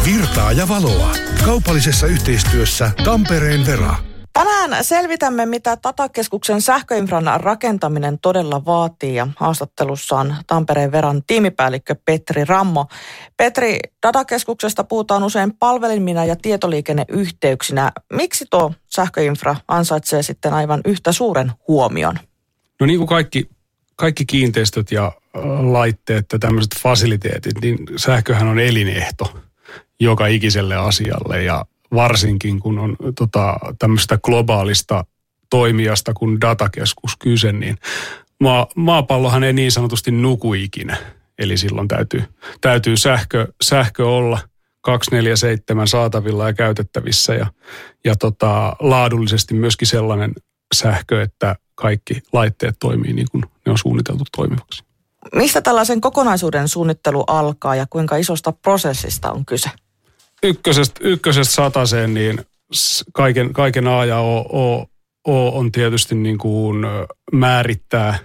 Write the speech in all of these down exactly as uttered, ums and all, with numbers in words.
Virtaa ja valoa. Kaupallisessa yhteistyössä Tampereen Vera. Tänään selvitämme, mitä datakeskuksen sähköinfran rakentaminen todella vaatii, ja haastattelussa on Tampereen Veran tiimipäällikkö Petri Rammo. Petri, datakeskuksesta puhutaan usein palvelimina ja tietoliikenneyhteyksinä. Miksi tuo sähköinfra ansaitsee sitten aivan yhtä suuren huomion? No niin kuin kaikki, kaikki kiinteistöt ja laitteet ja tämmöiset fasiliteetit, niin sähköhän on elinehto joka ikiselle asialle, ja varsinkin kun on tota, tämmöistä globaalista toimijasta kuin datakeskus kyse, niin maa, maapallohan ei niin sanotusti nuku ikinä. Eli silloin täytyy, täytyy sähkö, sähkö olla kaksikymmentäneljä seitsemän saatavilla ja käytettävissä, ja, ja tota, laadullisesti myöskin sellainen sähkö, että kaikki laitteet toimii niin kuin ne on suunniteltu toimivaksi. Mistä tällaisen kokonaisuuden suunnittelu alkaa ja kuinka isosta prosessista on kyse? Ykkösestä, ykkösestä sataseen, niin kaiken, kaiken A ja O, o, o on tietysti niin kuin määrittää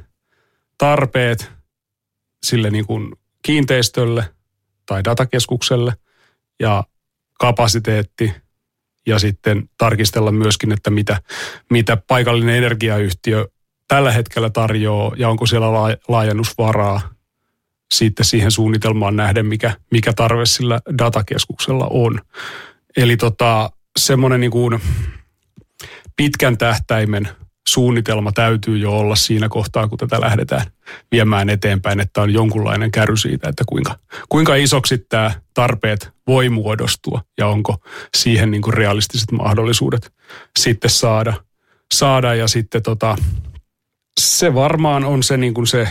tarpeet sille niin kuin kiinteistölle tai datakeskukselle ja kapasiteetti, ja sitten tarkistella myöskin, että mitä, mitä paikallinen energiayhtiö tällä hetkellä tarjoaa ja onko siellä laajennusvaraa sitten siihen suunnitelmaan nähden, mikä, mikä tarve sillä datakeskuksella on. Eli tota, semmoinen niin kuin pitkän tähtäimen suunnitelma täytyy jo olla siinä kohtaa, kun tätä lähdetään viemään eteenpäin, että on jonkunlainen käry siitä, että kuinka, kuinka isoksi tämä tarpeet voi muodostua ja onko siihen niin kuin realistiset mahdollisuudet sitten saada. saada. Ja sitten tota, se varmaan on se, niin kuin se,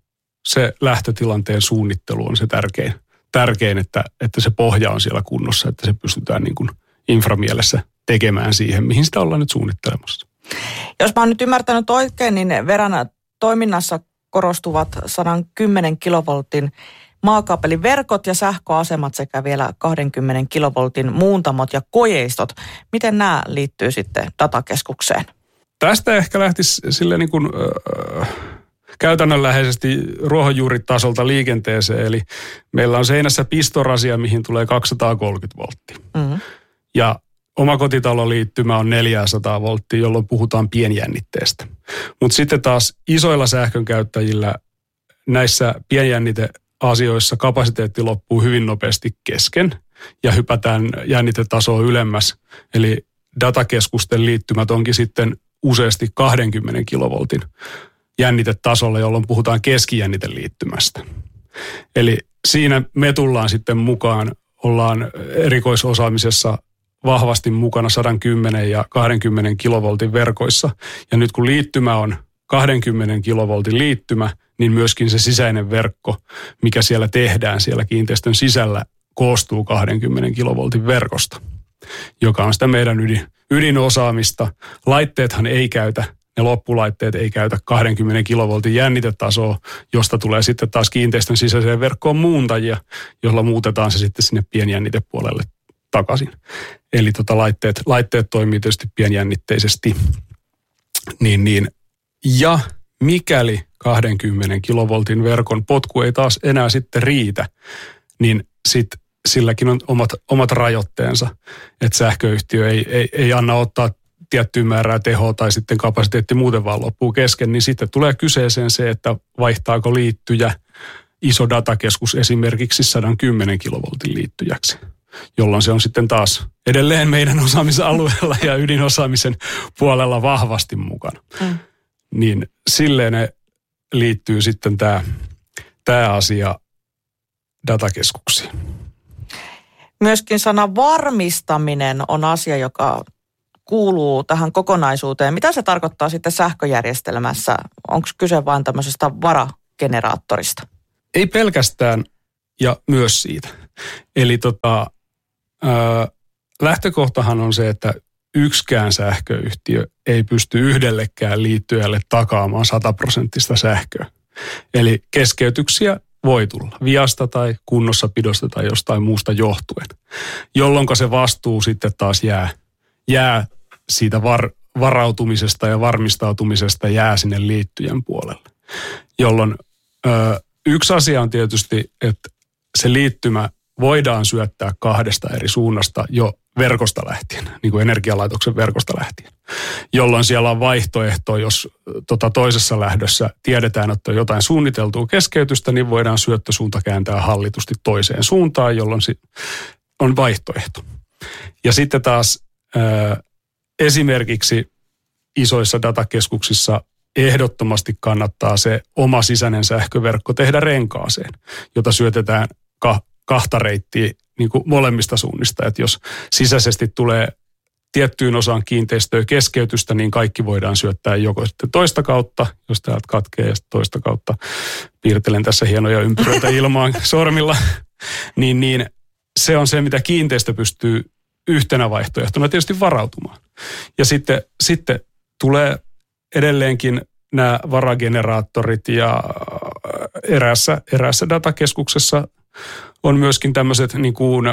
se lähtötilanteen suunnittelu on se tärkein, tärkein että, että se pohja on siellä kunnossa, että se pystytään niin kuin inframielessä tekemään siihen, mihin sitä ollaan nyt suunnittelemassa. Jos mä oon nyt ymmärtänyt oikein, niin Veran toiminnassa korostuvat sata kymmenen kilovoltin maakaapeliverkot ja sähköasemat sekä vielä kaksikymmentä kilovoltin muuntamot ja kojeistot. Miten nämä liittyy sitten datakeskukseen? Tästä ehkä lähtisi sille niin kuin, äh, käytännönläheisesti ruohonjuuritasolta liikenteeseen. Eli meillä on seinässä pistorasia, mihin tulee kaksisataakolmekymmentä volttia. Mm-hmm. Ja omakotitaloliittymä on neljäsataa volttia, jolloin puhutaan pienjännitteestä. Mutta sitten taas isoilla sähkönkäyttäjillä näissä pienjänniteasioissa kapasiteetti loppuu hyvin nopeasti kesken ja hypätään jännitetasoa ylemmäs. Eli datakeskusten liittymät onkin sitten useasti kaksikymmentä kilovoltin jännitetasolla, jolloin puhutaan keskijänniteliittymästä. Eli siinä me tullaan sitten mukaan, ollaan erikoisosaamisessa vahvasti mukana sata kymmenen ja kaksikymmentä kilovoltin verkoissa. Ja nyt kun liittymä on kaksikymmentä kilovoltin liittymä, niin myöskin se sisäinen verkko, mikä siellä tehdään siellä kiinteistön sisällä, koostuu kaksikymmentä kilovoltin verkosta, joka on sitä meidän ydin, ydinosaamista. Laitteethan ei käytä, ne loppulaitteet ei käytä kaksikymmentä kilovoltin jännitetasoa, josta tulee sitten taas kiinteistön sisäiseen verkkoon muuntajia, jolla muutetaan se sitten sinne pienjännitepuolelle takaisin. Eli tota laitteet, laitteet toimii tietysti pienjännitteisesti. Niin, niin. Ja mikäli kaksikymmentä kilovoltin verkon potku ei taas enää sitten riitä, niin sitten silläkin on omat, omat rajoitteensa, että sähköyhtiö ei, ei, ei anna ottaa tiettyä määrää tehoa tai sitten kapasiteetti muuten vaan loppuu kesken, niin sitten tulee kyseeseen se, että vaihtaako liittyjä iso datakeskus esimerkiksi sata kymmenen kilovoltin liittyjäksi, jolloin se on sitten taas edelleen meidän osaamisalueella ja ydinosaamisen puolella vahvasti mukana. Mm. Niin silleen ne liittyy sitten tämä, tämä asia datakeskuksiin. Myöskin sana varmistaminen on asia, joka kuuluu tähän kokonaisuuteen. Mitä se tarkoittaa sitten sähköjärjestelmässä? Onko kyse vain tämmöisestä varageneraattorista? Ei pelkästään ja myös siitä. Eli tota, ö, lähtökohtahan on se, että yksikään sähköyhtiö ei pysty yhdellekään liittyjälle takaamaan sataprosenttista sähköä. Eli keskeytyksiä voi tulla viasta tai kunnossapidosta tai jostain muusta johtuen, jolloin se vastuu sitten taas jää, jää siitä var, varautumisesta ja varmistautumisesta jää sinne liittyjän puolelle. Jolloin ö, yksi asia on tietysti, että se liittymä voidaan syöttää kahdesta eri suunnasta jo verkosta lähtien, niin kuin energialaitoksen verkosta lähtien, jolloin siellä on vaihtoehto, jos tota toisessa lähdössä tiedetään, että on jotain suunniteltua keskeytystä, niin voidaan syöttösuunta kääntää hallitusti toiseen suuntaan, jolloin on vaihtoehto. Ja sitten taas ää, esimerkiksi isoissa datakeskuksissa ehdottomasti kannattaa se oma sisäinen sähköverkko tehdä renkaaseen, jota syötetään ka- kahta reittiä niin kuin molemmista suunnista. Että jos sisäisesti tulee tiettyyn osaan kiinteistöä keskeytystä, niin kaikki voidaan syöttää joko sitten toista kautta, jos täältä katkee, ja toista kautta piirtelen tässä hienoja ympyröitä ilmaan sormilla, niin, niin se on se, mitä kiinteistö pystyy yhtenä vaihtoehtona tietysti varautumaan. Ja sitten, sitten tulee edelleenkin nämä varageneraattorit ja eräässä, eräässä datakeskuksessa on myöskin tämmöiset niin kuin,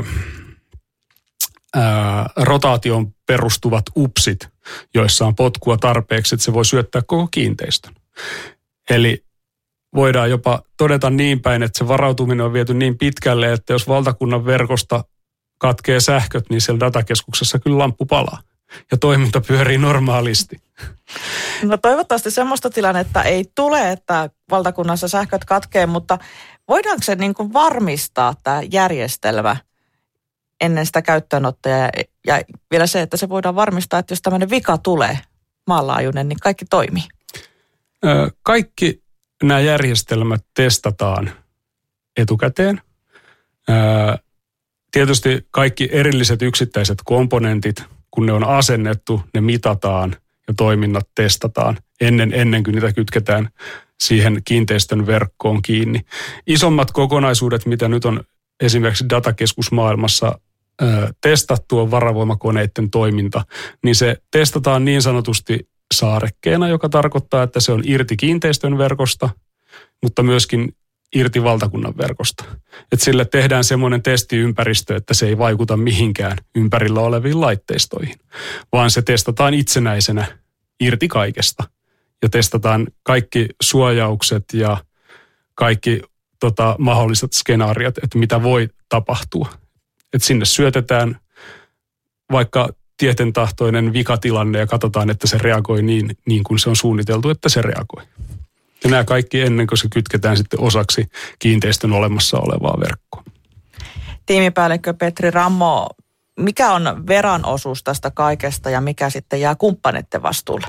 ää, rotaation perustuvat upsit, joissa on potkua tarpeeksi, että se voi syöttää koko kiinteistön. Eli voidaan jopa todeta niin päin, että se varautuminen on viety niin pitkälle, että jos valtakunnan verkosta katkee sähköt, niin siellä datakeskuksessa kyllä lamppu palaa ja toiminta pyörii normaalisti. No toivottavasti semmoista tilannetta ei tule, että valtakunnassa sähköt katkee, mutta voidaanko se niin kuin varmistaa tämä järjestelmä ennen sitä käyttöönottoa ja, ja vielä se, että se voidaan varmistaa, että jos tämmöinen vika tulee maanlaajuinen, niin kaikki toimii? Ö, kaikki nämä järjestelmät testataan etukäteen. Ö, tietysti kaikki erilliset yksittäiset komponentit, kun ne on asennettu, ne mitataan ja toiminnat testataan ennen, ennen kuin niitä kytketään siihen kiinteistön verkkoon kiinni. Isommat kokonaisuudet, mitä nyt on esimerkiksi datakeskusmaailmassa ö, testattu, on varavoimakoneiden toiminta, niin se testataan niin sanotusti saarekkeena, joka tarkoittaa, että se on irti kiinteistön verkosta, mutta myöskin irti valtakunnan verkosta. Että sille tehdään semmoinen testiympäristö, että se ei vaikuta mihinkään ympärillä oleviin laitteistoihin, vaan se testataan itsenäisenä irti kaikesta. Ja testataan kaikki suojaukset ja kaikki tota, mahdolliset skenaariot, että mitä voi tapahtua. Että sinne syötetään vaikka tietentahtoinen vikatilanne ja katsotaan, että se reagoi niin, niin kuin se on suunniteltu, että se reagoi. Ja nämä kaikki ennen kuin se kytketään sitten osaksi kiinteistön olemassa olevaa verkkoa. Tiimipäällikkö Petri Rammo, mikä on Veran osuus tästä kaikesta ja mikä sitten jää kumppaneiden vastuulle?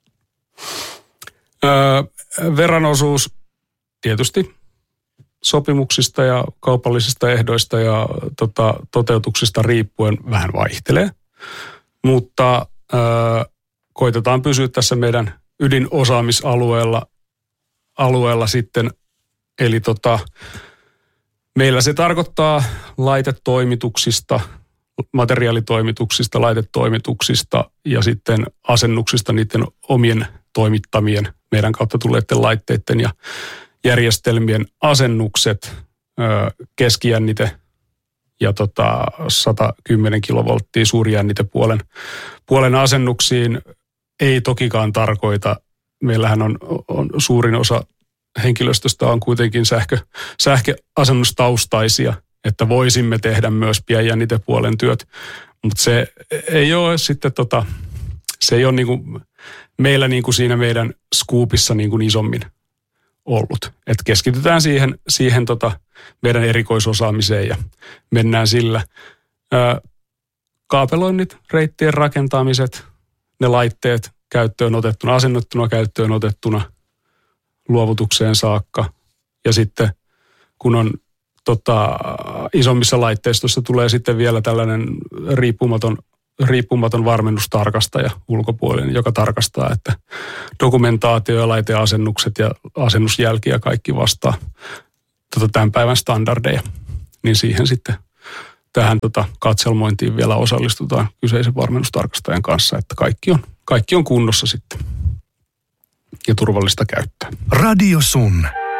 Öö, Veran osuus tietysti sopimuksista ja kaupallisista ehdoista ja tota, toteutuksista riippuen vähän vaihtelee, mutta öö, koitetaan pysyä tässä meidän ydinosaamisalueella alueella sitten, eli tota, meillä se tarkoittaa laitetoimituksista, materiaalitoimituksista, laitetoimituksista ja sitten asennuksista niiden omien toimittamien, meidän kautta tulleiden laitteiden ja järjestelmien asennukset, keskijännite ja tota sata kymmenen kilovolttia suurjännitepuolen puolen asennuksiin ei tokikaan tarkoita. Meillähän on, on suurin osa henkilöstöstä on kuitenkin sähkö, sähköasennustaustaisia, että voisimme tehdä myös pienjännitepuolen työt, mutta se ei ole sitten tota, se ei ole niin kuin meillä niin kuin siinä meidän scoopissa niin kuin isommin ollut. Että keskitytään siihen, siihen tota meidän erikoisosaamiseen ja mennään sillä. Ää, kaapeloinnit, reittien rakentamiset, ne laitteet käyttöön otettuna, asennettuna käyttöön otettuna luovutukseen saakka. Ja sitten kun on tota, isommissa laitteistossa tulee sitten vielä tällainen riippumaton, riippumaton varmennustarkastaja ulkopuolinen, joka tarkastaa, että dokumentaatio ja laiteasennukset ja asennusjälki ja kaikki vastaa tota, tämän päivän standardeja. Niin siihen sitten tähän tota, katselmointiin vielä osallistutaan kyseisen varmennustarkastajan kanssa, että kaikki on, kaikki on kunnossa sitten ja turvallista käyttää. Radio Sun.